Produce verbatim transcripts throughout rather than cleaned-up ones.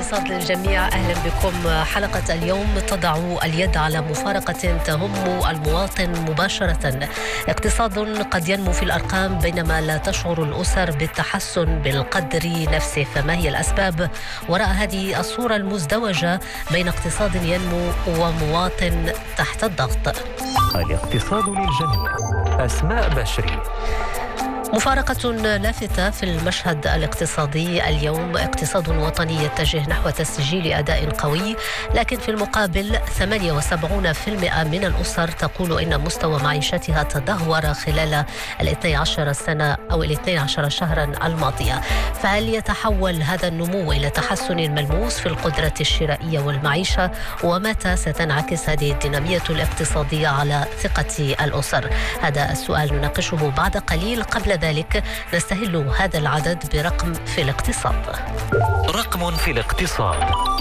الاقتصاد للجميع، أهلا بكم. حلقة اليوم تضع اليد على مفارقة تهم المواطن مباشرة. اقتصاد قد ينمو في الأرقام بينما لا تشعر الأسر بالتحسن بالقدر نفسه، فما هي الأسباب وراء هذه الصورة المزدوجة بين اقتصاد ينمو ومواطن تحت الضغط؟ الاقتصاد للجميع، أسماء بشري. مفارقة لافتة في المشهد الاقتصادي اليوم، اقتصاد وطني يتجه نحو تسجيل أداء قوي، لكن في المقابل ثمانية وسبعين بالمئة من الأسر تقول إن مستوى معيشتها تدهور خلال الاثني عشر سنة أو الاثني عشر شهرا الماضية. فهل يتحول هذا النمو إلى تحسن ملموس في القدرة الشرائية والمعيشة؟ ومتى ستنعكس هذه الدينامية الاقتصادية على ثقة الأسر؟ هذا السؤال نناقشه بعد قليل. قبل ذلك نستهل هذا العدد برقم في الاقتصاد. رقم في الاقتصاد.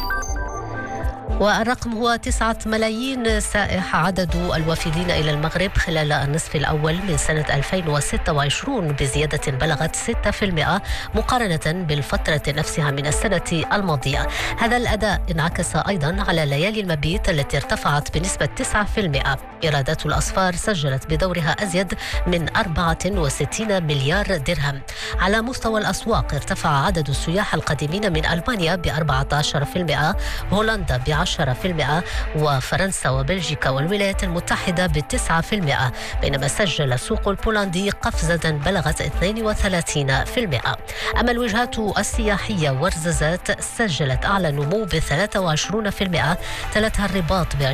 والرقم هو تسعة ملايين سائح عدد الوافدين إلى المغرب خلال النصف الأول من سنة ألفين وستة وعشرين، بزيادة بلغت ستة بالمئة مقارنة بالفترة نفسها من السنة الماضية. هذا الأداء انعكس أيضا على ليالي المبيت التي ارتفعت بنسبة تسعة بالمئة. إيرادات الأسفار سجلت بدورها أزيد من أربعة وستين مليار درهم. على مستوى الأسواق ارتفع عدد السياح القادمين من ألمانيا ب أربعة عشر بالمئة، هولندا ب عشرة بالمئة، وفرنسا وبلجيكا والولايات المتحدة بتسعة بالمئة، بينما سجل السوق البولندي قفزة بلغت اثنين وثلاثين بالمئة. أما الوجهات السياحية والرزازات سجلت أعلى نمو ب ثلاثة وعشرين بالمئة، تلتها الرباط ب